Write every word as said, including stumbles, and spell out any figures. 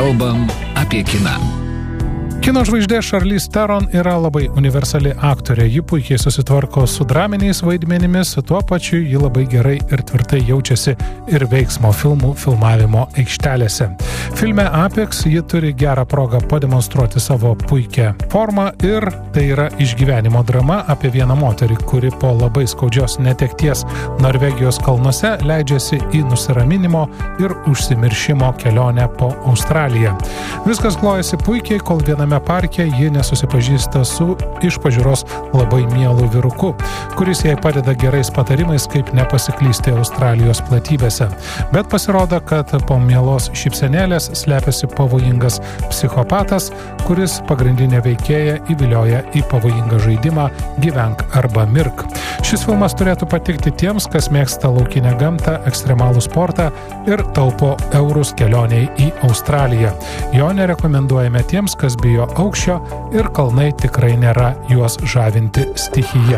Kalbam apie kiną. Kino žvaigždė Charlize Theron yra labai universali aktorė. Ji puikiai susitvarko su draminiais vaidmenimis, tuo pačiu ji labai gerai ir tvirtai jaučiasi ir veiksmo filmų filmavimo aikštelėse. Filme Apex ji turi gerą progą pademonstruoti savo puikią formą ir tai yra išgyvenimo drama apie vieną moterį, kuri po labai skaudžios netekties Norvegijos kalnuose leidžiasi į nusiraminimo ir užsimiršimo kelionę po Australiją. Viskas klojasi puikiai, kol viename parke ji nesusipažįsta su iš pažiūros labai mielu vyruku, kuris jai padeda gerais patarimais, kaip nepasiklysti Australijos platybėse. Bet pasirodo, kad po mielos šypsenėlės slepiasi pavojingas psichopatas, kuris pagrindinė veikėja įvilioja į pavojingą žaidimą Gyvenk arba mirk. Šis filmas turėtų patikti tiems, kas mėgsta laukinę gamtą, ekstremalų sportą ir taupo eurus kelioniai į Australiją. Jo nerekomenduojame tiems, kas bijo aukščio ir kalnai tikrai nėra juos žavinti stichija.